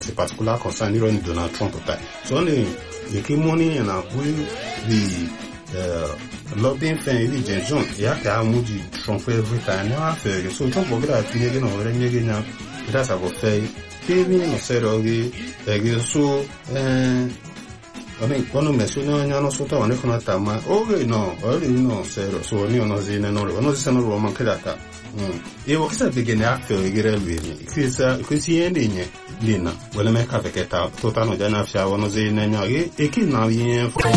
c'est particular concern iron Donald Trump tai so ne the money and the lobbying fan the John ya ka amuji Trump every time na affair so Trump go gra tinye ge no re nye ge nya that's a go say baby no say rogi e so I mean, quando me sono non so to ne kono ta ma no zero so ni ono zine no ono zine no ma kedata e wo kisa begene after egere lwini kisa kwesi ende nye dina wala me ka veketa to ta no jana afya ono zine nya e ki na yin